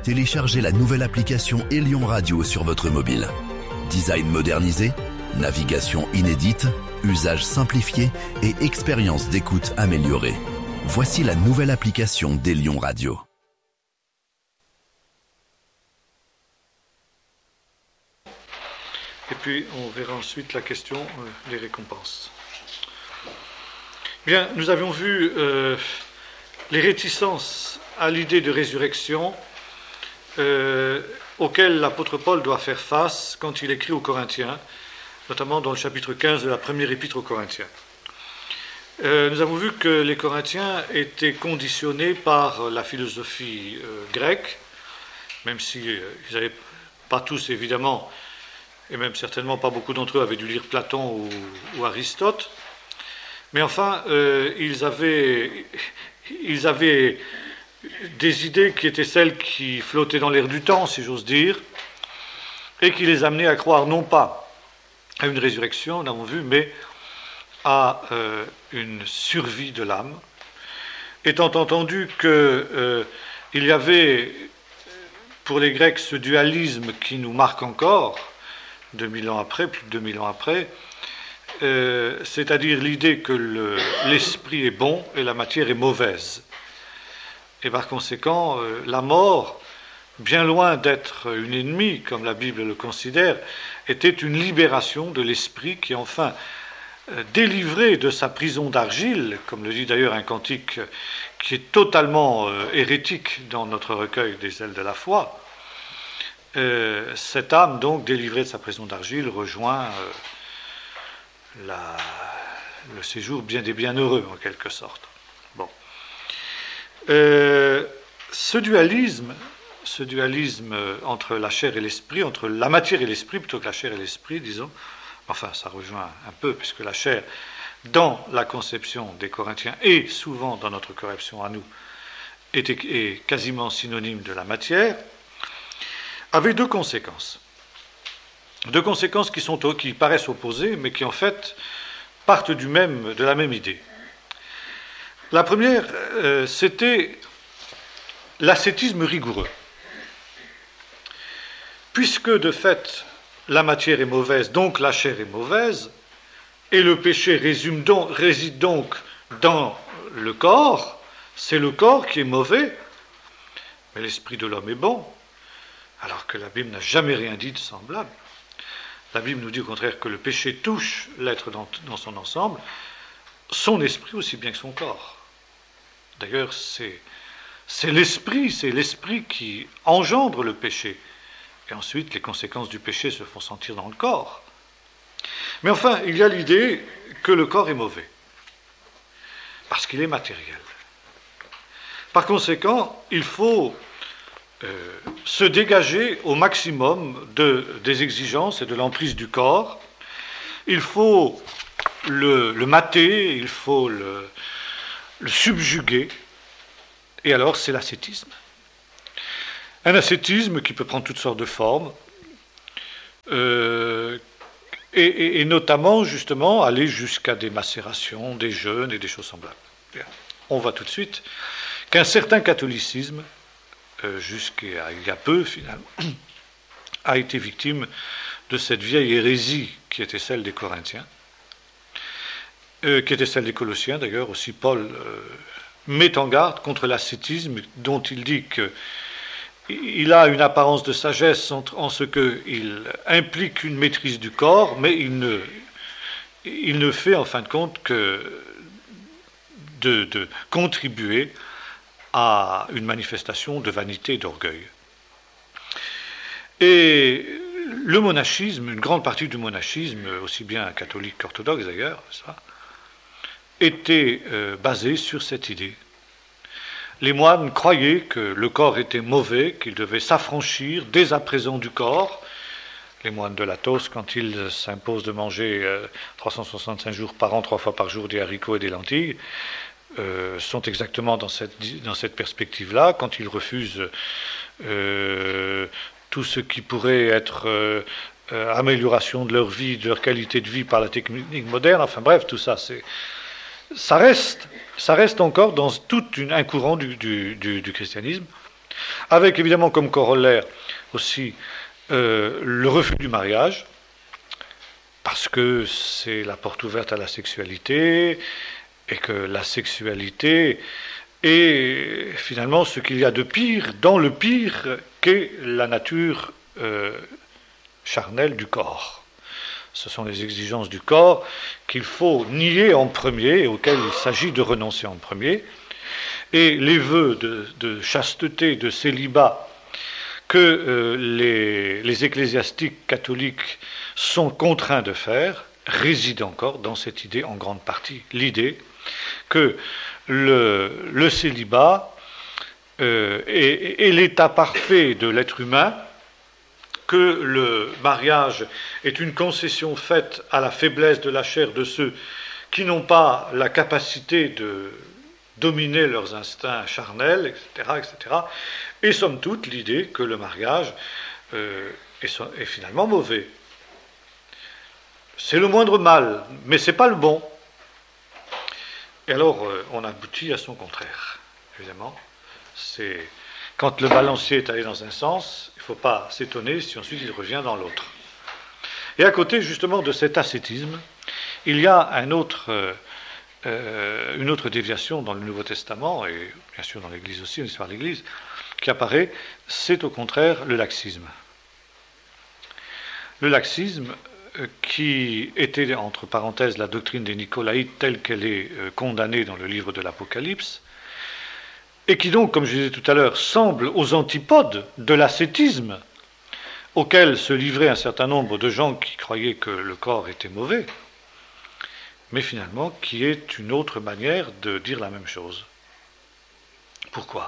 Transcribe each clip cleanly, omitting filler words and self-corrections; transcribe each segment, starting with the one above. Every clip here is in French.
téléchargez la nouvelle application Elion Radio sur votre mobile. Design modernisé, navigation inédite, usage simplifié et expérience d'écoute améliorée. Voici la nouvelle application d'Elion Radio. Et puis, on verra ensuite la question des récompenses. Bien, nous avions vu les réticences à l'idée de résurrection auxquelles l'apôtre Paul doit faire face quand il écrit aux Corinthiens, notamment dans le chapitre 15 de la première épître aux Corinthiens. Nous avons vu que les Corinthiens étaient conditionnés par la philosophie grecque, même si ils n'avaient pas tous, évidemment, et même certainement pas beaucoup d'entre eux avaient dû lire Platon ou Aristote, mais enfin, ils avaient des idées qui étaient celles qui flottaient dans l'air du temps, si j'ose dire, et qui les amenaient à croire non pas à une résurrection, nous l'avons vu, mais à une survie de l'âme, étant entendu qu'il y avait pour les Grecs ce dualisme qui nous marque encore, 2000 ans après, plus de 2000 ans après, c'est-à-dire l'idée que l'esprit est bon et la matière est mauvaise. Et par conséquent, la mort, bien loin d'être une ennemie, comme la Bible le considère, était une libération de l'esprit qui, enfin, délivré de sa prison d'argile, comme le dit d'ailleurs un cantique qui est totalement hérétique dans notre recueil des ailes de la foi, cette âme, donc, délivrée de sa prison d'argile, rejoint le séjour bien des bienheureux, en quelque sorte. Bon. Ce dualisme entre la chair et l'esprit, entre la matière et l'esprit, plutôt que la chair et l'esprit, disons, enfin, ça rejoint un peu, puisque la chair, dans la conception des Corinthiens, et souvent dans notre conception à nous, est quasiment synonyme de la matière, avait deux conséquences. Deux conséquences qui paraissent opposées, mais qui en fait partent de la même idée. La première, c'était l'ascétisme rigoureux. Puisque de fait, la matière est mauvaise, donc la chair est mauvaise, et le péché réside donc dans le corps, c'est le corps qui est mauvais, mais l'esprit de l'homme est bon, alors que la Bible n'a jamais rien dit de semblable. La Bible nous dit au contraire que le péché touche l'être dans son ensemble, son esprit aussi bien que son corps. D'ailleurs, c'est l'esprit qui engendre le péché. Et ensuite, les conséquences du péché se font sentir dans le corps. Mais enfin, il y a l'idée que le corps est mauvais, parce qu'il est matériel. Par conséquent, il faut se dégager au maximum des exigences et de l'emprise du corps. Il faut le mater, il faut le subjuguer. Et alors, c'est l'ascétisme. Un ascétisme qui peut prendre toutes sortes de formes, et notamment, justement, aller jusqu'à des macérations, des jeûnes et des choses semblables. Bien. On voit tout de suite qu'un certain catholicisme, jusqu'à il y a peu, finalement, a été victime de cette vieille hérésie qui était celle des Corinthiens, qui était celle des Colossiens, d'ailleurs. Aussi Paul met en garde contre l'ascétisme, dont il dit qu'il a une apparence de sagesse en ce qu'il implique une maîtrise du corps, mais il ne fait en fin de compte que de contribuer à une manifestation de vanité et d'orgueil. Et le monachisme, une grande partie du monachisme, aussi bien catholique qu'orthodoxe d'ailleurs, était basé sur cette idée. Les moines croyaient que le corps était mauvais, qu'ils devaient s'affranchir dès à présent du corps. Les moines de l'Athos, quand ils s'imposent de manger 365 jours par an, 3 fois par jour, des haricots et des lentilles, sont exactement dans cette perspective-là. Quand ils refusent tout ce qui pourrait être amélioration de leur vie, de leur qualité de vie par la technique moderne, enfin bref, tout ça, ça reste encore dans tout un courant du christianisme, avec évidemment comme corollaire aussi le refus du mariage, parce que c'est la porte ouverte à la sexualité, et que la sexualité est finalement ce qu'il y a de pire, dans le pire qu'est la nature charnelle du corps. Ce sont les exigences du corps qu'il faut nier en premier et auxquelles il s'agit de renoncer en premier. Et les vœux de chasteté, de célibat que les ecclésiastiques catholiques sont contraints de faire résident encore dans cette idée en grande partie, l'idée que le célibat est l'état parfait de l'être humain, que le mariage est une concession faite à la faiblesse de la chair de ceux qui n'ont pas la capacité de dominer leurs instincts charnels, etc., etc. Et somme toute, l'idée que le mariage est finalement mauvais. C'est le moindre mal, mais ce n'est pas le bon. Et alors, on aboutit à son contraire, évidemment. C'est quand le balancier est allé dans un sens, il ne faut pas s'étonner si ensuite il revient dans l'autre. Et à côté, justement, de cet ascétisme, il y a une autre déviation dans le Nouveau Testament, et bien sûr dans l'Église aussi, l'histoire de l'Église, qui apparaît, c'est au contraire le laxisme. Le laxisme qui était, entre parenthèses, la doctrine des Nicolaïtes telle qu'elle est condamnée dans le livre de l'Apocalypse, et qui donc, comme je disais tout à l'heure, semble aux antipodes de l'ascétisme auquel se livraient un certain nombre de gens qui croyaient que le corps était mauvais, mais finalement qui est une autre manière de dire la même chose. Pourquoi ?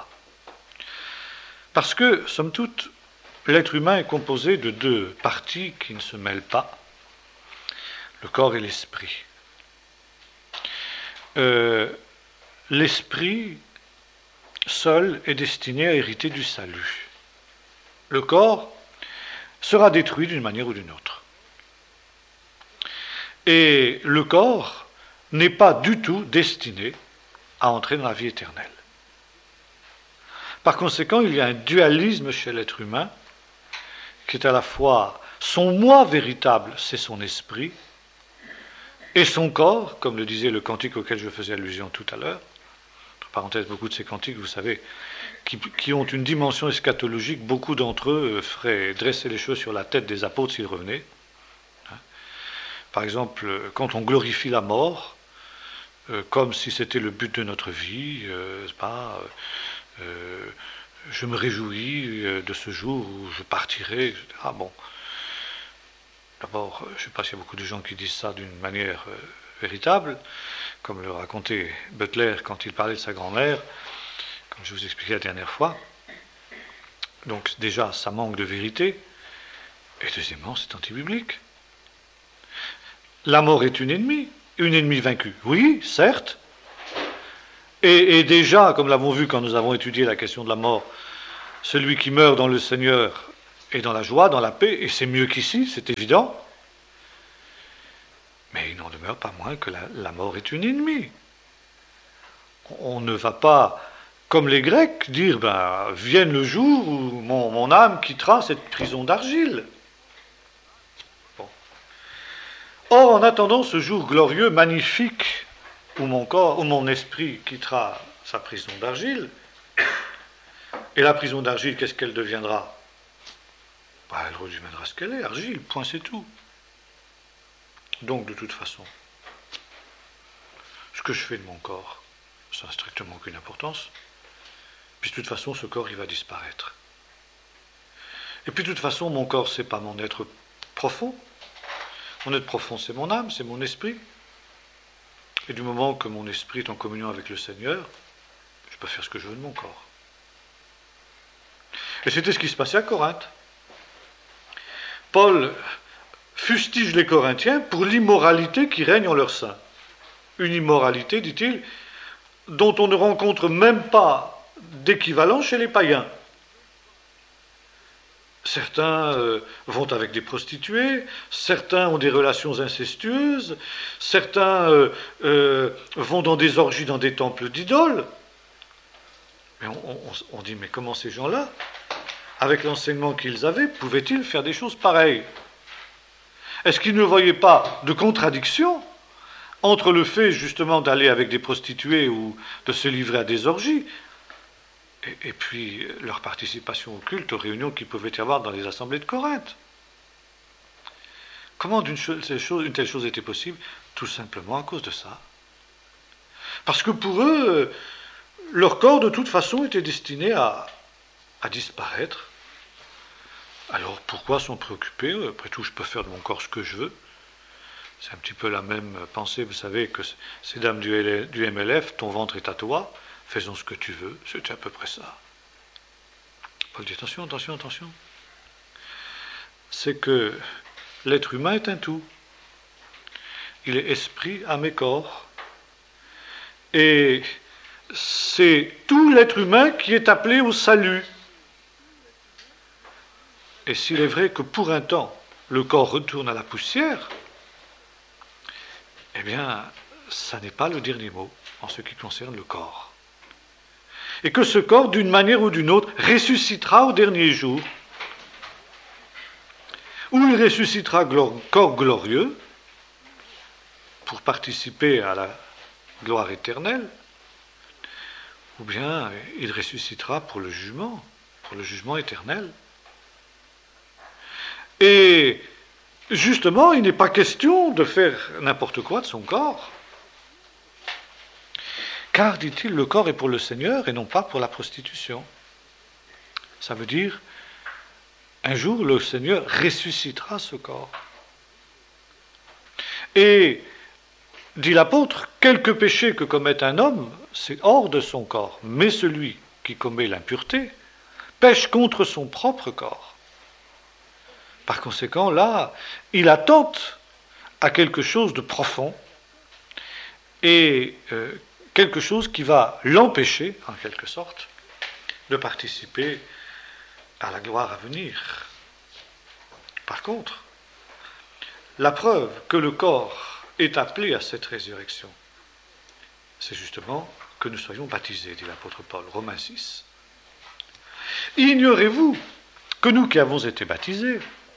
Parce que, somme toute, l'être humain est composé de deux parties qui ne se mêlent pas, le corps et l'esprit. L'esprit seul est destiné à hériter du salut. Le corps sera détruit d'une manière ou d'une autre. Et le corps n'est pas du tout destiné à entrer dans la vie éternelle. Par conséquent, il y a un dualisme chez l'être humain qui est à la fois son moi véritable, c'est son esprit, et son corps, comme le disait le cantique auquel je faisais allusion tout à l'heure. Entre parenthèses, beaucoup de ces cantiques, vous savez, qui ont une dimension eschatologique, beaucoup d'entre eux feraient dresser les cheveux sur la tête des apôtres s'ils revenaient. Par exemple, quand on glorifie la mort, comme si c'était le but de notre vie, je me réjouis de ce jour où je partirai, etc. Bon. D'abord, je ne sais pas s'il y a beaucoup de gens qui disent ça d'une manière véritable, comme le racontait Butler quand il parlait de sa grand-mère, comme je vous expliquais la dernière fois. Donc déjà, ça manque de vérité. Et deuxièmement, c'est anti-biblique. La mort est une ennemie vaincue. Oui, certes. Et déjà, comme l'avons vu quand nous avons étudié la question de la mort, celui qui meurt dans le Seigneur est dans la joie, dans la paix, et c'est mieux qu'ici, c'est évident. Mais il n'en demeure pas moins que la mort est une ennemie. On ne va pas, comme les Grecs, dire vienne le jour où mon âme quittera cette prison d'argile. Bon. Or, en attendant ce jour glorieux, magnifique, où mon esprit quittera sa prison d'argile, et la prison d'argile, qu'est-ce qu'elle deviendra ? Elle redeviendra ce qu'elle est, argile, point, c'est tout. Donc, de toute façon, ce que je fais de mon corps, ça n'a strictement aucune importance, puis de toute façon, ce corps, il va disparaître. Et puis, de toute façon, mon corps, c'est pas mon être profond. Mon être profond, c'est mon âme, c'est mon esprit. Et du moment que mon esprit est en communion avec le Seigneur, je peux faire ce que je veux de mon corps. Et c'était ce qui se passait à Corinthe. Paul fustige les Corinthiens pour l'immoralité qui règne en leur sein. Une immoralité, dit-il, dont on ne rencontre même pas d'équivalent chez les païens. Certains vont avec des prostituées, certains ont des relations incestueuses, certains vont dans des orgies dans des temples d'idoles. Mais on dit, mais comment ces gens-là, avec l'enseignement qu'ils avaient, pouvaient-ils faire des choses pareilles? Est-ce qu'ils ne voyaient pas de contradiction entre le fait justement d'aller avec des prostituées ou de se livrer à des orgies et puis leur participation au culte, aux réunions qu'il pouvait y avoir dans les assemblées de Corinthe? Comment une telle chose était possible? Tout simplement à cause de ça. Parce que pour eux, leur corps de toute façon était destiné à disparaître. Alors pourquoi s'en préoccuper? Après tout, je peux faire de mon corps ce que je veux. C'est un petit peu la même pensée, vous savez, que ces dames du MLF, ton ventre est à toi, faisons ce que tu veux. C'était à peu près ça. Paul dit, attention, attention, attention. C'est que l'être humain est un tout. Il est esprit, âme et corps. Et c'est tout l'être humain qui est appelé au salut. Et s'il est vrai que pour un temps, le corps retourne à la poussière, eh bien, ça n'est pas le dernier mot en ce qui concerne le corps. Et que ce corps, d'une manière ou d'une autre, ressuscitera au dernier jour, où il ressuscitera corps glorieux, pour participer à la gloire éternelle, ou bien il ressuscitera pour le jugement éternel. Et justement, il n'est pas question de faire n'importe quoi de son corps. Car, dit-il, le corps est pour le Seigneur et non pas pour la prostitution. Ça veut dire, un jour, le Seigneur ressuscitera ce corps. Et, dit l'apôtre, quelque péché que commette un homme, c'est hors de son corps. Mais celui qui commet l'impureté pêche contre son propre corps. Par conséquent, là, il attente à quelque chose de profond et quelque chose qui va l'empêcher, en quelque sorte, de participer à la gloire à venir. Par contre, la preuve que le corps est appelé à cette résurrection, c'est justement que nous soyons baptisés, dit l'apôtre Paul, Romains 6. Ignorez-vous que nous qui avons été baptisés,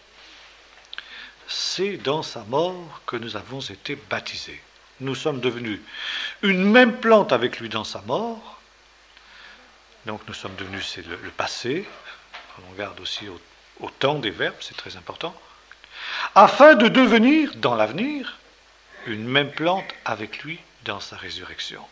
c'est dans sa mort que nous avons été baptisés. Nous sommes devenus une même plante avec lui dans sa mort. Donc nous sommes devenus, c'est le passé. On garde aussi au temps des verbes, c'est très important. Afin de devenir, dans l'avenir, une même plante avec lui dans sa résurrection.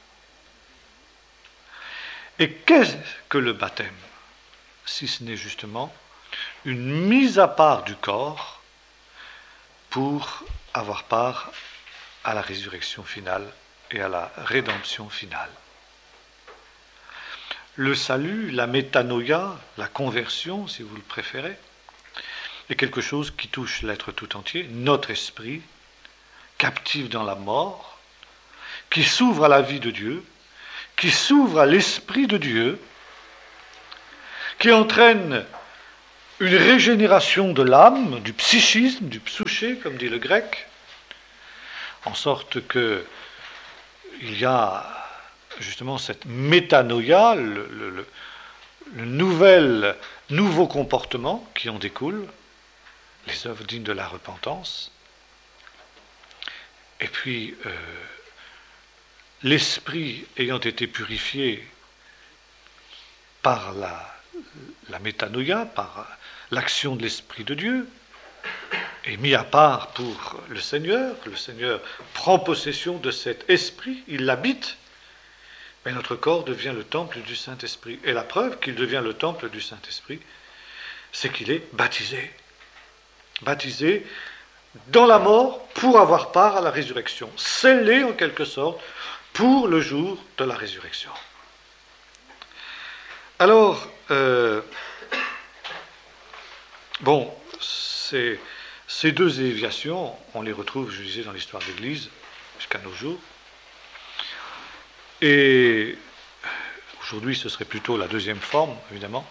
Et qu'est-ce que le baptême, si ce n'est justement une mise à part du corps pour avoir part à la résurrection finale et à la rédemption finale. Le salut, la métanoïa, la conversion, si vous le préférez, est quelque chose qui touche l'être tout entier, notre esprit, captif dans la mort, qui s'ouvre à la vie de Dieu, qui s'ouvre à l'esprit de Dieu, qui entraîne une régénération de l'âme, du psychisme, du psyché, comme dit le grec, en sorte que il y a justement cette métanoïa, le nouveau comportement qui en découle, les œuvres dignes de la repentance, et puis l'esprit ayant été purifié par la métanoïa, par l'action de l'Esprit de Dieu, est mis à part pour le Seigneur prend possession de cet esprit, il l'habite, mais notre corps devient le temple du Saint-Esprit. Et la preuve qu'il devient le temple du Saint-Esprit, c'est qu'il est baptisé. Baptisé dans la mort pour avoir part à la résurrection, scellé en quelque sorte pour le jour de la résurrection. Alors, ces deux déviations, on les retrouve, je disais, dans l'histoire de l'Église, jusqu'à nos jours. Et aujourd'hui, ce serait plutôt la deuxième forme, évidemment.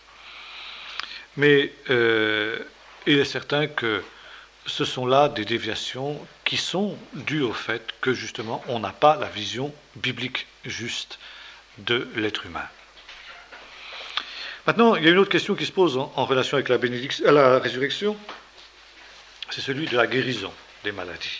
Mais il est certain que ce sont là des déviations qui sont dues au fait que, justement, on n'a pas la vision biblique juste de l'être humain. Maintenant, il y a une autre question qui se pose en relation avec la résurrection, c'est celui de la guérison des maladies.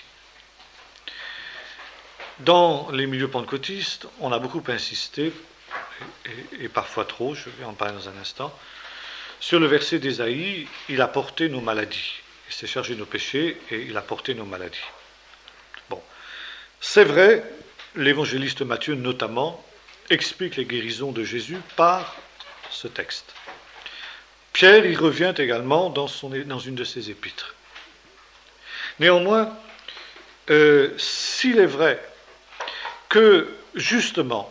Dans les milieux pentecôtistes, on a beaucoup insisté, et parfois trop, je vais en parler dans un instant, sur le verset d'Ésaïe, « Il a porté nos maladies, il s'est chargé de nos péchés et il a porté nos maladies. » Bon, c'est vrai, l'évangéliste Matthieu notamment explique les guérisons de Jésus par ce texte. Pierre y revient également dans une de ses épîtres. Néanmoins, s'il est vrai que, justement,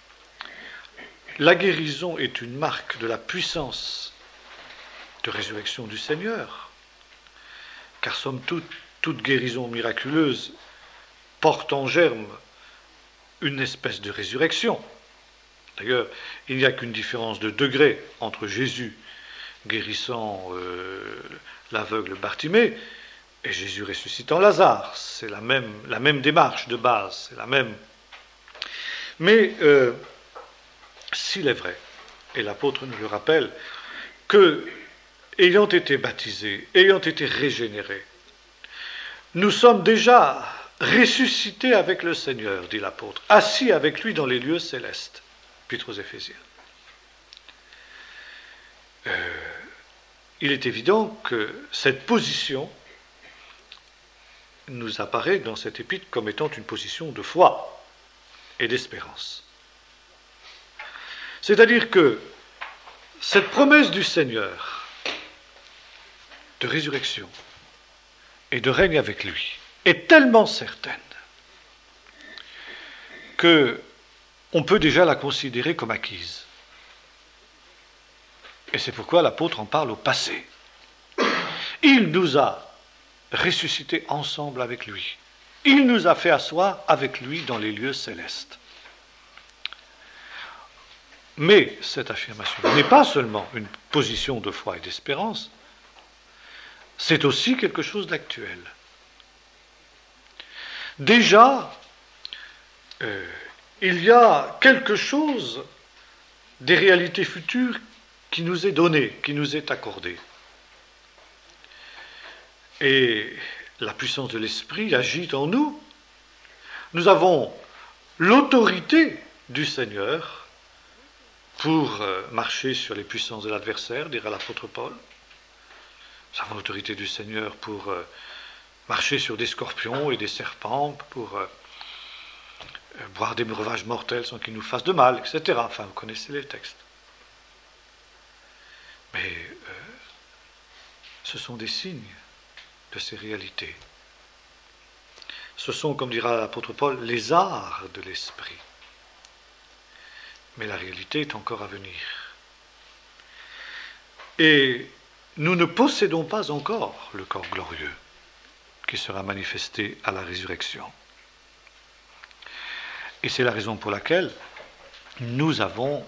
la guérison est une marque de la puissance de résurrection du Seigneur, car somme toute guérison miraculeuse porte en germe une espèce de résurrection. D'ailleurs, il n'y a qu'une différence de degré entre Jésus guérissant l'aveugle Bartimée et Jésus ressuscitant Lazare. C'est la même démarche de base, c'est la même. Mais s'il est vrai, et l'apôtre nous le rappelle, que, ayant été baptisés, ayant été régénérés, nous sommes déjà ressuscités avec le Seigneur, dit l'apôtre, assis avec lui dans les lieux célestes. Épître aux Éphésiens. Il est évident que cette position nous apparaît dans cette épître comme étant une position de foi et d'espérance. C'est-à-dire que cette promesse du Seigneur de résurrection et de règne avec lui est tellement certaine que on peut déjà la considérer comme acquise. Et c'est pourquoi l'apôtre en parle au passé. Il nous a ressuscités ensemble avec lui. Il nous a fait asseoir avec lui dans les lieux célestes. Mais cette affirmation n'est pas seulement une position de foi et d'espérance, c'est aussi quelque chose d'actuel. Déjà, il y a quelque chose des réalités futures qui nous est donné, qui nous est accordé. Et la puissance de l'Esprit agit en nous. Nous avons l'autorité du Seigneur pour marcher sur les puissances de l'adversaire, dira l'apôtre Paul. Nous avons l'autorité du Seigneur pour marcher sur des scorpions et des serpents, pour boire des breuvages mortels sans qu'ils nous fassent de mal, etc. Enfin, vous connaissez les textes. Mais ce sont des signes de ces réalités. Ce sont, comme dira l'apôtre Paul, les arts de l'esprit. Mais la réalité est encore à venir. Et nous ne possédons pas encore le corps glorieux qui sera manifesté à la résurrection. Et c'est la raison pour laquelle nous avons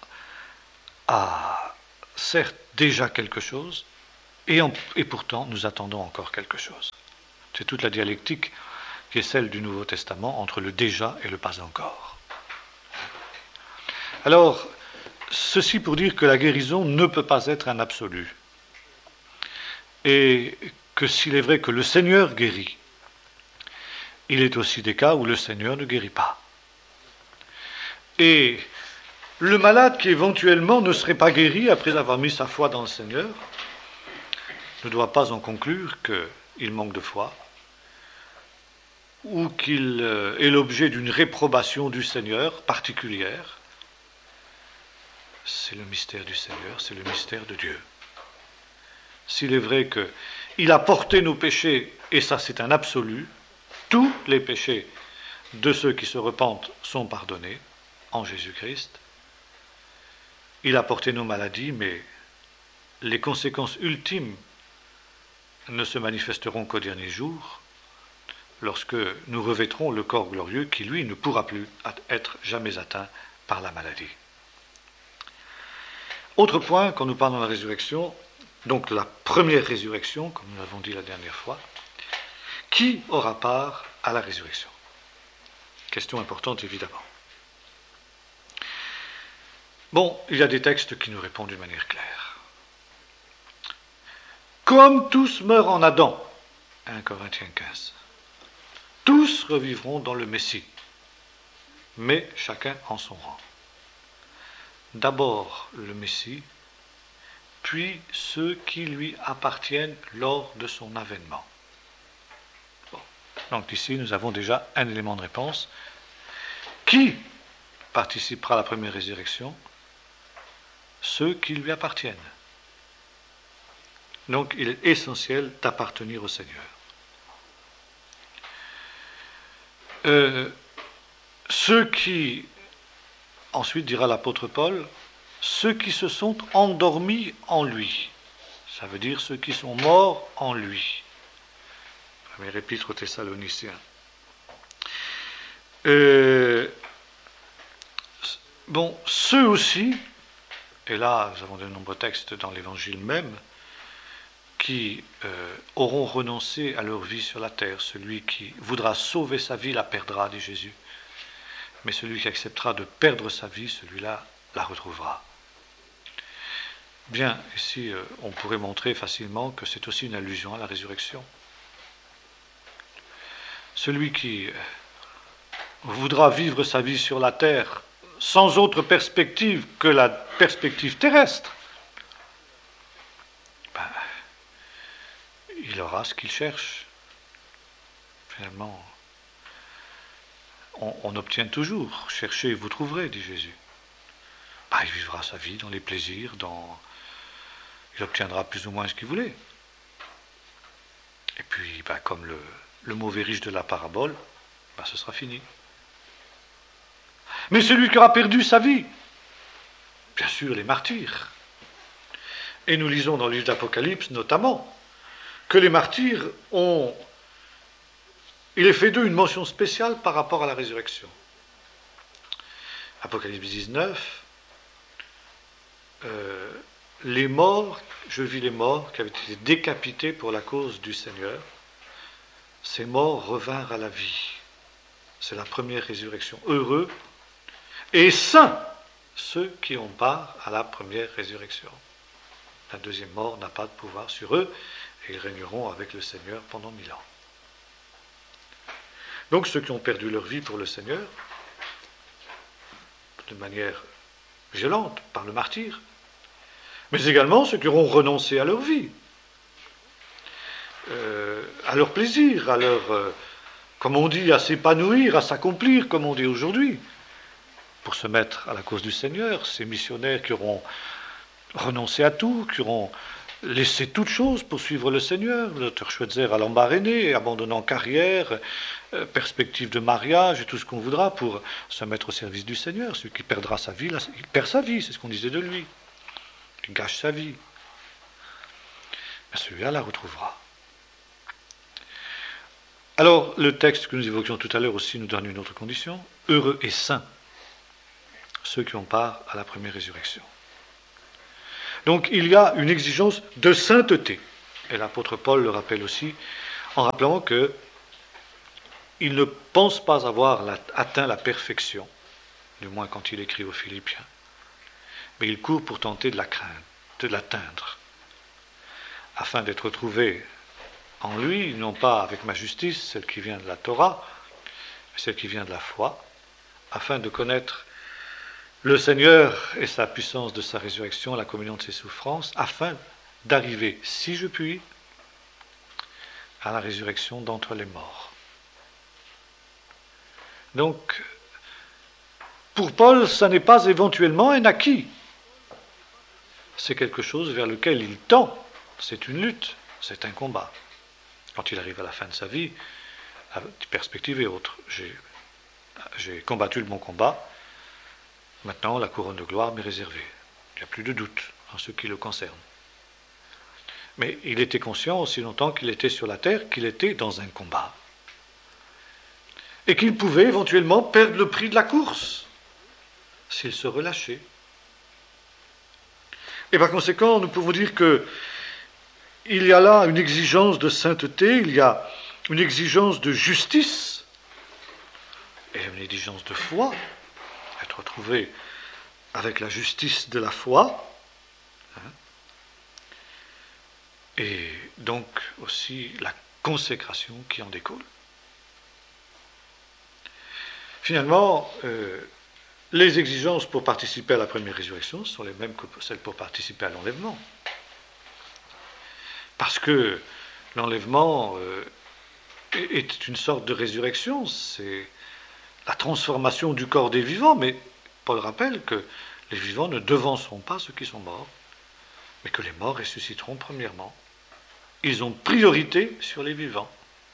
certes déjà quelque chose, et pourtant nous attendons encore quelque chose. C'est toute la dialectique qui est celle du Nouveau Testament entre le déjà et le pas encore. Alors, ceci pour dire que la guérison ne peut pas être un absolu. Et que s'il est vrai que le Seigneur guérit, il est aussi des cas où le Seigneur ne guérit pas. Et le malade qui éventuellement ne serait pas guéri après avoir mis sa foi dans le Seigneur ne doit pas en conclure qu'il manque de foi ou qu'il est l'objet d'une réprobation du Seigneur particulière. C'est le mystère du Seigneur, c'est le mystère de Dieu. S'il est vrai qu'il a porté nos péchés, et ça c'est un absolu, tous les péchés de ceux qui se repentent sont pardonnés en Jésus-Christ. Il a porté nos maladies, mais les conséquences ultimes ne se manifesteront qu'au dernier jour, lorsque nous revêtrons le corps glorieux qui, lui, ne pourra plus être jamais atteint par la maladie. Autre point, quand nous parlons de la résurrection, donc la première résurrection, comme nous l'avons dit la dernière fois, qui aura part à la résurrection? Question importante, évidemment. Bon, il y a des textes qui nous répondent d'une manière claire. Comme tous meurent en Adam, 1 Corinthiens 15, tous revivront dans le Messie, mais chacun en son rang. D'abord le Messie, puis ceux qui lui appartiennent lors de son avènement. Bon. Donc ici, nous avons déjà un élément de réponse. Qui participera à la première résurrection? Ceux qui lui appartiennent. Donc il est essentiel d'appartenir au Seigneur. Ceux qui, ensuite dira l'apôtre Paul, ceux qui se sont endormis en lui. Ça veut dire ceux qui sont morts en lui. Première épître aux Thessaloniciens. Bon, ceux aussi, et là nous avons de nombreux textes dans l'Évangile même, qui auront renoncé à leur vie sur la terre. Celui qui voudra sauver sa vie la perdra, dit Jésus. Mais celui qui acceptera de perdre sa vie, celui-là la retrouvera. Bien, ici, on pourrait montrer facilement que c'est aussi une allusion à la résurrection. Celui qui voudra vivre sa vie sur la terre sans autre perspective que la perspective terrestre, il aura ce qu'il cherche. Finalement, on obtient toujours. Cherchez et vous trouverez, dit Jésus. Il vivra sa vie dans les plaisirs, il obtiendra plus ou moins ce qu'il voulait. Et puis, comme le mauvais riche de la parabole, ce sera fini. Mais celui qui aura perdu sa vie, bien sûr, les martyrs. Et nous lisons dans le livre d'Apocalypse, notamment, que les martyrs il est fait d'eux une mention spéciale par rapport à la résurrection. Apocalypse 19, les morts, je vis les morts qui avaient été décapités pour la cause du Seigneur. Ces morts revinrent à la vie. C'est la première résurrection. Heureux et saints ceux qui ont part à la première résurrection. La deuxième mort n'a pas de pouvoir sur eux et ils régneront avec le Seigneur pendant 1000 ans. Donc ceux qui ont perdu leur vie pour le Seigneur, de manière violente, par le martyre, mais également ceux qui auront renoncé à leur vie, à leur plaisir, à leur, comme on dit, à s'épanouir, à s'accomplir, comme on dit aujourd'hui, pour se mettre à la cause du Seigneur, ces missionnaires qui auront renoncé à tout, qui auront laissé toute chose pour suivre le Seigneur, le docteur Schweitzer à l'embarrainer, abandonnant carrière, perspective de mariage et tout ce qu'on voudra pour se mettre au service du Seigneur. Celui qui perdra sa vie, là, il perd sa vie, c'est ce qu'on disait de lui. Il gâche sa vie. Mais celui-là la retrouvera. Alors, le texte que nous évoquions tout à l'heure aussi nous donne une autre condition. Heureux et saints, ceux qui ont part à la première résurrection. Donc, il y a une exigence de sainteté. Et l'apôtre Paul le rappelle aussi, en rappelant que il ne pense pas avoir atteint la perfection, du moins quand il écrit aux Philippiens, mais il court pour tenter de l'atteindre, afin d'être trouvé en lui, non pas avec ma justice, celle qui vient de la Torah, mais celle qui vient de la foi, afin de connaître le Seigneur et sa puissance de sa résurrection, la communion de ses souffrances, afin d'arriver, si je puis, à la résurrection d'entre les morts. Donc, pour Paul, ça n'est pas éventuellement un acquis. C'est quelque chose vers lequel il tend. C'est une lutte, c'est un combat. Quand il arrive à la fin de sa vie, la perspective est autre. J'ai combattu le bon combat. Maintenant, la couronne de gloire m'est réservée. Il n'y a plus de doute en ce qui le concerne. Mais il était conscient, aussi longtemps qu'il était sur la terre, qu'il était dans un combat. Et qu'il pouvait éventuellement perdre le prix de la course s'il se relâchait. Et par conséquent, nous pouvons dire que il y a là une exigence de sainteté, il y a une exigence de justice et une exigence de foi, être trouvé avec la justice de la foi, et donc aussi la consécration qui en découle. Finalement, les exigences pour participer à la première résurrection sont les mêmes que celles pour participer à l'enlèvement. Parce que l'enlèvement est une sorte de résurrection, c'est la transformation du corps des vivants, mais Paul rappelle que les vivants ne devanceront pas ceux qui sont morts, mais que les morts ressusciteront premièrement. Ils ont priorité sur les vivants.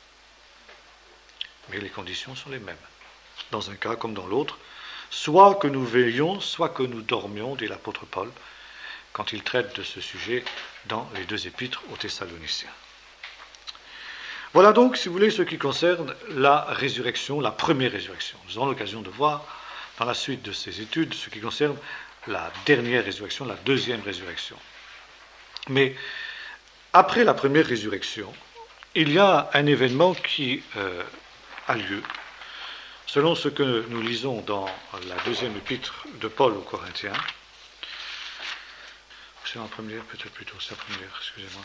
Mais les conditions sont les mêmes. Dans un cas comme dans l'autre, soit que nous veillions, soit que nous dormions, dit l'apôtre Paul, quand il traite de ce sujet dans les 2 épîtres aux Thessaloniciens. Voilà donc, si vous voulez, ce qui concerne la résurrection, la première résurrection. Nous aurons l'occasion de voir dans la suite de ces études ce qui concerne la dernière résurrection, la deuxième résurrection. Mais après la première résurrection, il y a un événement qui a lieu, selon ce que nous lisons dans la 2e épître de Paul aux Corinthiens. C'est la première, peut-être plutôt, c'est la première, excusez-moi.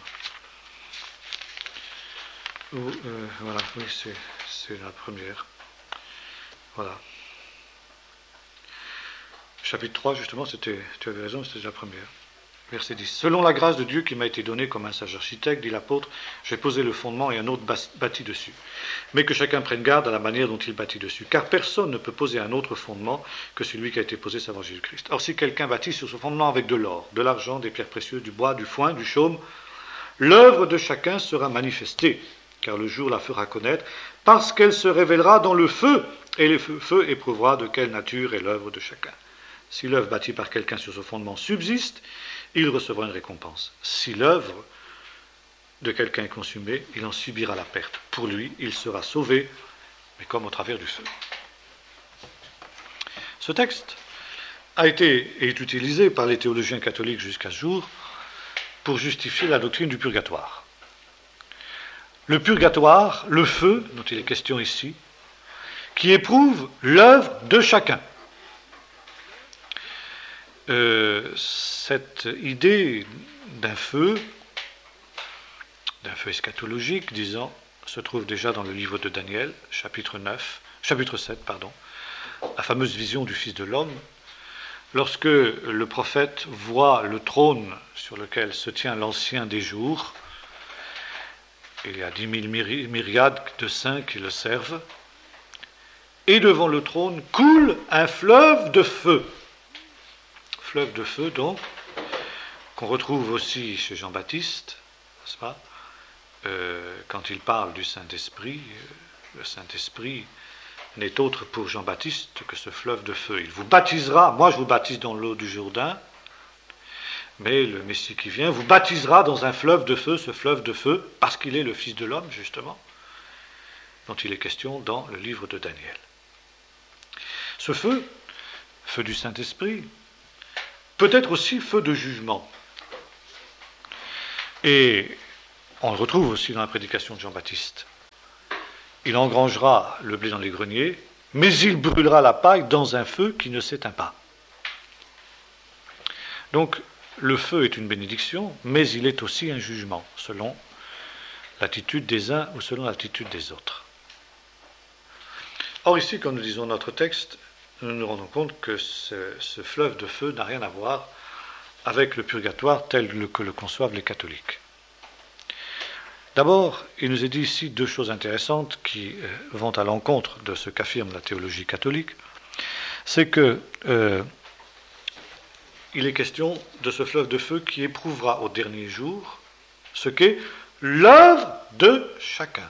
Voilà, oui, c'est la première. Voilà. Chapitre 3, justement, tu avais raison, c'était la première. Verset 10. Selon la grâce de Dieu qui m'a été donnée comme un sage architecte, dit l'apôtre, j'ai posé le fondement et un autre bâti dessus. Mais que chacun prenne garde à la manière dont il bâtit dessus, car personne ne peut poser un autre fondement que celui qui a été posé, savoir Jésus-Christ. Or, si quelqu'un bâtit sur ce fondement avec de l'or, de l'argent, des pierres précieuses, du bois, du foin, du chaume, l'œuvre de chacun sera manifestée, car le jour la fera connaître, parce qu'elle se révélera dans le feu, et le feu éprouvera de quelle nature est l'œuvre de chacun. Si l'œuvre bâtie par quelqu'un sur ce fondement subsiste, il recevra une récompense. Si l'œuvre de quelqu'un est consumée, il en subira la perte. Pour lui, il sera sauvé, mais comme au travers du feu. Ce texte a été et est utilisé par les théologiens catholiques jusqu'à ce jour pour justifier la doctrine du purgatoire. Le purgatoire, le feu, dont il est question ici, qui éprouve l'œuvre de chacun. Cette idée d'un feu eschatologique, disons, se trouve déjà dans le livre de Daniel, chapitre 7, la fameuse vision du Fils de l'homme, lorsque le prophète voit le trône sur lequel se tient l'Ancien des jours. Il y a 10 000 myriades de saints qui le servent, et devant le trône coule un fleuve de feu. Fleuve de feu, donc, qu'on retrouve aussi chez Jean-Baptiste, n'est-ce pas, quand il parle du Saint-Esprit. Le Saint-Esprit n'est autre pour Jean-Baptiste que ce fleuve de feu. Il vous baptisera, moi je vous baptise dans l'eau du Jourdain, mais le Messie qui vient vous baptisera dans un fleuve de feu, ce fleuve de feu, parce qu'il est le Fils de l'homme, justement, dont il est question dans le livre de Daniel. Ce feu, feu du Saint-Esprit, peut être aussi feu de jugement. Et on le retrouve aussi dans la prédication de Jean-Baptiste. Il engrangera le blé dans les greniers, mais il brûlera la paille dans un feu qui ne s'éteint pas. Donc, le feu est une bénédiction, mais il est aussi un jugement, selon l'attitude des uns ou selon l'attitude des autres. Or ici, quand nous lisons notre texte, nous nous rendons compte que ce fleuve de feu n'a rien à voir avec le purgatoire tel que le conçoivent les catholiques. D'abord, il nous est dit ici 2 choses intéressantes qui vont à l'encontre de ce qu'affirme la théologie catholique. C'est que il est question de ce fleuve de feu qui éprouvera au dernier jour ce qu'est l'œuvre de chacun.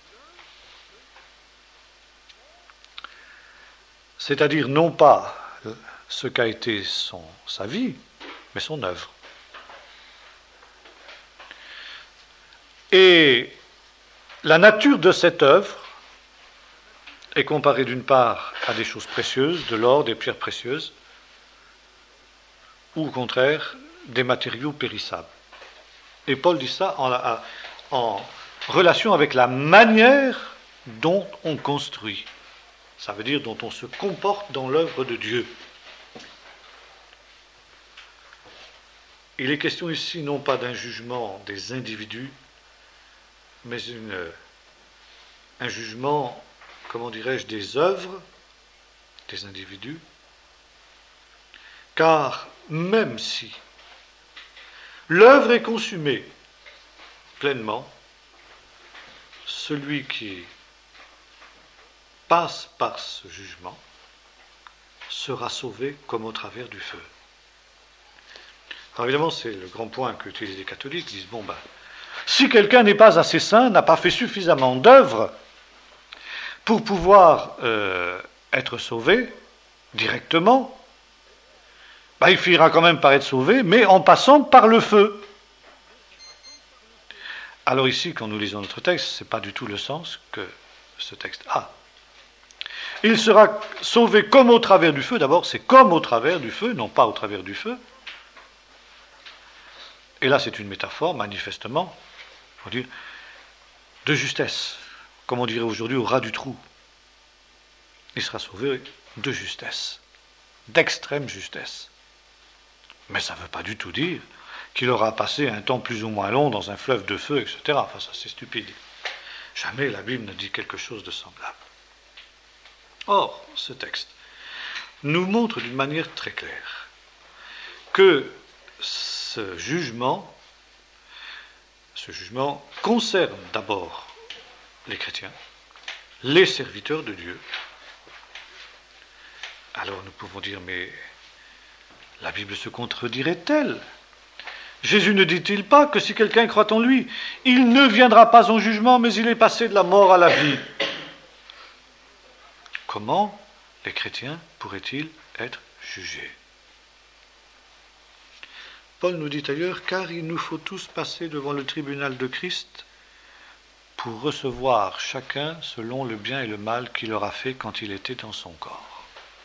C'est-à-dire non pas ce qu'a été sa vie, mais son œuvre. Et la nature de cette œuvre est comparée d'une part à des choses précieuses, de l'or, des pierres précieuses, ou au contraire des matériaux périssables. Et Paul dit ça en relation avec la manière dont on construit. Ça veut dire dont on se comporte dans l'œuvre de Dieu. il est question ici non pas d'un jugement des individus, mais un jugement, comment dirais-je, des œuvres des individus, car même si l'œuvre est consumée pleinement, celui qui passe par ce jugement sera sauvé comme au travers du feu. Alors évidemment, c'est le grand point qu'utilisent les catholiques. Ils disent, si quelqu'un n'est pas assez saint, n'a pas fait suffisamment d'œuvres pour pouvoir être sauvé directement, il finira quand même par être sauvé, mais en passant par le feu. Alors ici, quand nous lisons notre texte, ce n'est pas du tout le sens que ce texte a. Il sera sauvé comme au travers du feu. D'abord, c'est comme au travers du feu, non pas au travers du feu. Et là, c'est une métaphore, manifestement, on dit, de justesse, comme on dirait aujourd'hui au ras du trou. Il sera sauvé de justesse, d'extrême justesse. Mais ça ne veut pas du tout dire qu'il aura passé un temps plus ou moins long dans un fleuve de feu, etc. Enfin, ça, c'est stupide. Jamais la Bible ne dit quelque chose de semblable. Or, ce texte nous montre d'une manière très claire que ce jugement concerne d'abord les chrétiens, les serviteurs de Dieu. Alors nous pouvons dire, mais la Bible se contredirait-elle ? Jésus ne dit-il pas que si quelqu'un croit en lui, il ne viendra pas en jugement, mais il est passé de la mort à la vie ? Comment les chrétiens pourraient-ils être jugés ? Paul nous dit ailleurs, car il nous faut tous passer devant le tribunal de Christ pour recevoir chacun selon le bien et le mal qu'il aura fait quand il était dans son corps.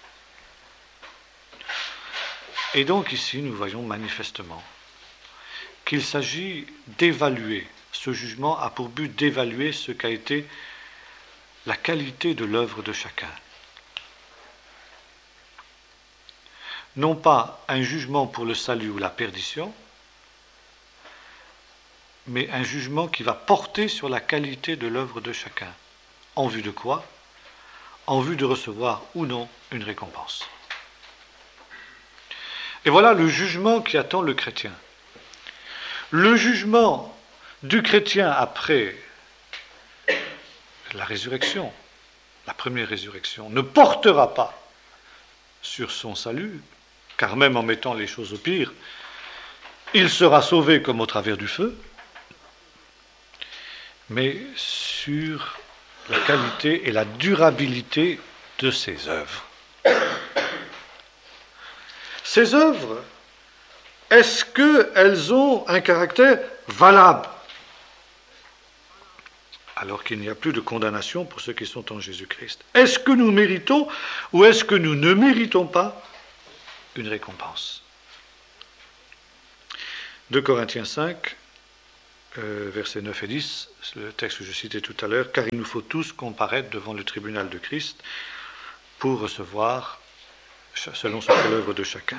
Et donc ici, nous voyons manifestement qu'il s'agit d'évaluer. Ce jugement a pour but d'évaluer ce qu'a été la qualité de l'œuvre de chacun. Non pas un jugement pour le salut ou la perdition, mais un jugement qui va porter sur la qualité de l'œuvre de chacun. En vue de quoi ? En vue de recevoir ou non une récompense. Et voilà le jugement qui attend le chrétien. Le jugement du chrétien après la résurrection, la première résurrection, ne portera pas sur son salut, car même en mettant les choses au pire, il sera sauvé comme au travers du feu, mais sur la qualité et la durabilité de ses œuvres. Ces œuvres, est-ce qu'elles ont un caractère valable ? Alors qu'il n'y a plus de condamnation pour ceux qui sont en Jésus-Christ. Est-ce que nous méritons ou est-ce que nous ne méritons pas une récompense ? 2 Corinthiens 5, versets 9 et 10, le texte que je citais tout à l'heure, car il nous faut tous comparaître devant le tribunal de Christ pour recevoir selon ce qu'est l'œuvre de chacun.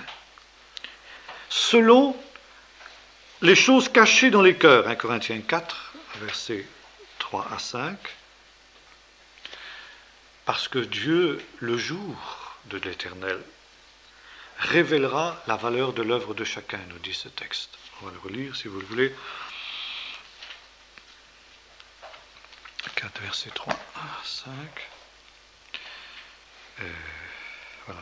Selon les choses cachées dans les cœurs, 1 Corinthiens 4, versets 3 à 5, parce que Dieu, le jour de l'Éternel, révélera la valeur de l'œuvre de chacun, nous dit ce texte. On va le relire si vous le voulez. 4, versets 3 à 5. Voilà.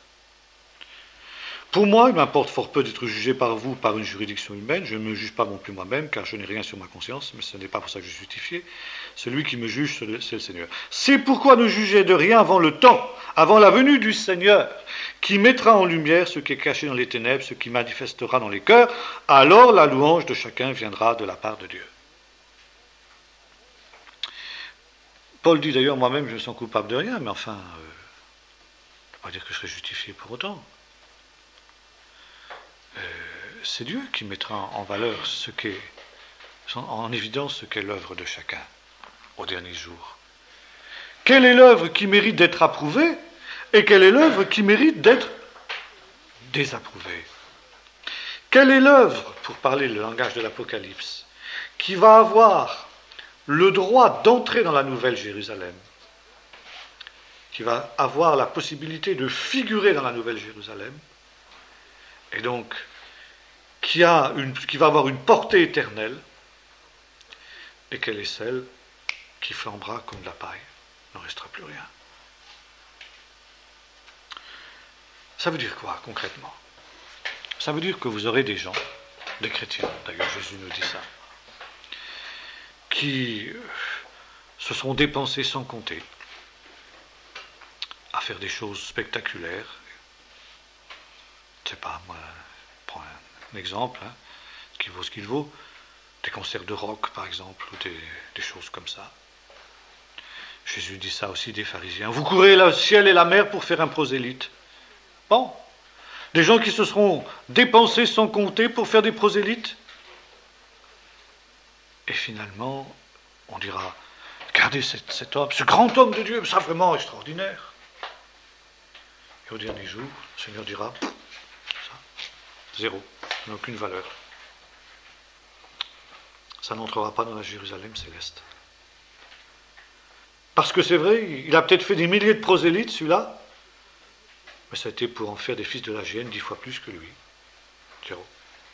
Pour moi, il m'importe fort peu d'être jugé par vous, par une juridiction humaine. Je ne me juge pas non plus moi-même, car je n'ai rien sur ma conscience, mais ce n'est pas pour ça que je suis justifié. Celui qui me juge, c'est le Seigneur. C'est pourquoi ne jugez de rien avant le temps, avant la venue du Seigneur, qui mettra en lumière ce qui est caché dans les ténèbres, ce qui manifestera dans les cœurs. Alors la louange de chacun viendra de la part de Dieu. Paul dit d'ailleurs, moi-même, je me sens coupable de rien, mais enfin, on ne peut pas dire que je serai justifié pour autant. C'est Dieu qui mettra en valeur en évidence ce qu'est l'œuvre de chacun au dernier jour. Quelle est l'œuvre qui mérite d'être approuvée et quelle est l'œuvre qui mérite d'être désapprouvée ? Quelle est l'œuvre, pour parler le langage de l'Apocalypse, qui va avoir le droit d'entrer dans la Nouvelle Jérusalem, qui va avoir la possibilité de figurer dans la Nouvelle Jérusalem, et donc qui va avoir une portée éternelle, et quelle est celle qui flambera comme de la paille, il n'en restera plus rien. Ça veut dire quoi concrètement? Ça veut dire que vous aurez des gens, des chrétiens, d'ailleurs Jésus nous dit ça, qui se sont dépensés sans compter à faire des choses spectaculaires. Je ne sais pas, moi, je prends un exemple, qui vaut ce qu'il vaut, des concerts de rock par exemple, ou des choses comme ça. Jésus dit ça aussi des pharisiens. Vous courez le ciel et la mer pour faire un prosélyte. Bon, des gens qui se seront dépensés sans compter pour faire des prosélytes. Et finalement, on dira, regardez cet homme, ce grand homme de Dieu, c'est vraiment extraordinaire. Et au dernier jour, le Seigneur dira, ça, zéro, ça n'a aucune valeur. Ça n'entrera pas dans la Jérusalem céleste. Parce que c'est vrai, il a peut-être fait des milliers de prosélytes, celui-là, mais ça a été pour en faire des fils de la géhenne 10 fois plus que lui. Zéro.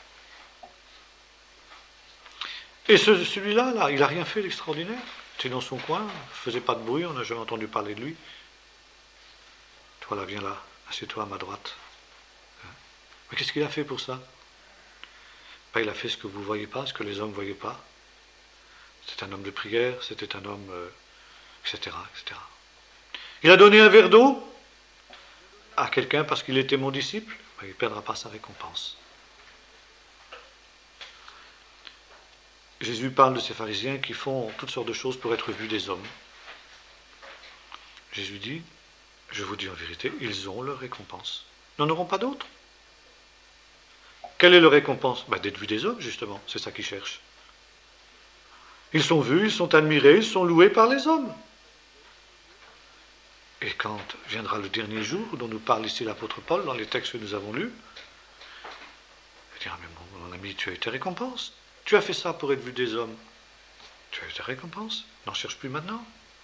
Et celui-là, là, il n'a rien fait d'extraordinaire. Il était dans son coin, il ne faisait pas de bruit, on n'a jamais entendu parler de lui. Toi là, viens là, assieds-toi à ma droite. Mais qu'est-ce qu'il a fait pour ça? Il a fait ce que vous ne voyez pas, ce que les hommes ne voyaient pas. C'était un homme de prière, c'était un homme, etc., etc. Il a donné un verre d'eau à quelqu'un parce qu'il était mon disciple, il ne perdra pas sa récompense. Jésus parle de ces pharisiens qui font toutes sortes de choses pour être vus des hommes. Jésus dit, je vous dis en vérité, ils ont leur récompense. Ils n'en auront pas d'autre. Quelle est leur récompense? D'être vus des hommes, justement, c'est ça qu'ils cherchent. Ils sont vus, ils sont admirés, ils sont loués par les hommes. Et quand viendra le dernier jour, dont nous parle ici l'apôtre Paul, dans les textes que nous avons lus, il dira, mais mon ami, tu as eu tes récompenses. Tu as fait ça pour être vu des hommes. Tu as eu tes récompenses. N'en cherche plus maintenant.